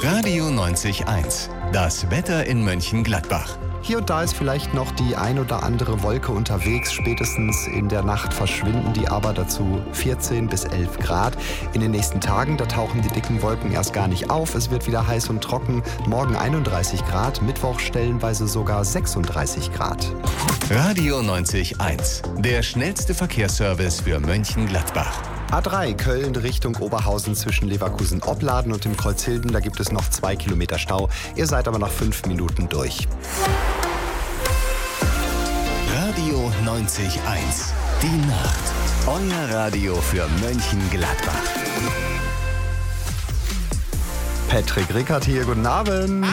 Radio 90.1. Das Wetter in Mönchengladbach. Hier und da ist vielleicht noch die ein oder andere Wolke unterwegs. Spätestens in der Nacht verschwinden die aber, dazu 14 bis 11 Grad. In den nächsten Tagen, da tauchen die dicken Wolken erst gar nicht auf. Es wird wieder heiß und trocken. Morgen 31 Grad, Mittwoch stellenweise sogar 36 Grad. Radio 90.1. Der schnellste Verkehrsservice für Mönchengladbach. A3 Köln Richtung Oberhausen zwischen Leverkusen-Opladen und dem Kreuzhilden. Da gibt es noch 2 Kilometer Stau. Ihr seid aber nach 5 Minuten durch. Radio 90.1. Die Nacht. Euer Radio für Mönchengladbach. Patrick Rickert hier, guten Abend.